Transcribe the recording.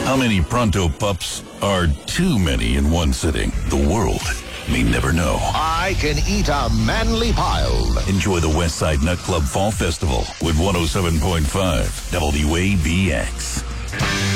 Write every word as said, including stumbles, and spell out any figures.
How many Pronto Pups are too many in one sitting? The world may never know. I can eat a manly pile. Enjoy the Westside Nut Club Fall Festival with one oh seven point five W A B X.